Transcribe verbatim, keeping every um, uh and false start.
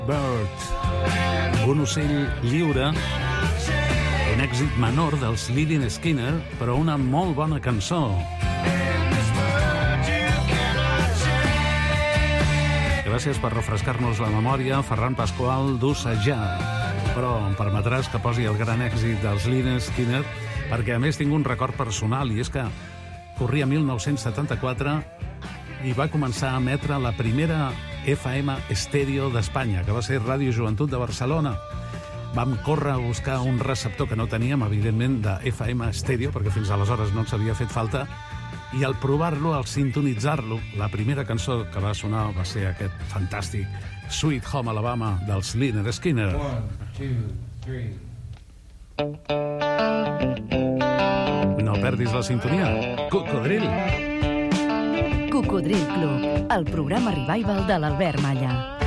Bird, un ocell lliure, un èxit menor dels Lynyrd Skynyrd, però una molt bona cançó. Gràcies per refrescar-nos la memòria, Ferran Pasqual, d'Ussejar. Però em permetràs que posi el gran èxit dels Lynyrd Skynyrd, perquè a més tinc un record personal, i és que corria mil nou-cents setanta-quatre i va començar a emetre la primera F M estèreo d'Espanya, que va ser Ràdio Joventut de Barcelona. Vam córrer a buscar un receptor que no teníem, evidentment, de F M estèreo, perquè fins aleshores no ens havia fet falta, i al provar-lo, al sintonitzar-lo, la primera cançó que va sonar va ser aquest fantàstic Sweet Home Alabama dels Lynyrd Skynyrd. One, two, three. No perdis la sintonia. Cocodril. Cocodril Club, el programa revival de l'Albert Malla.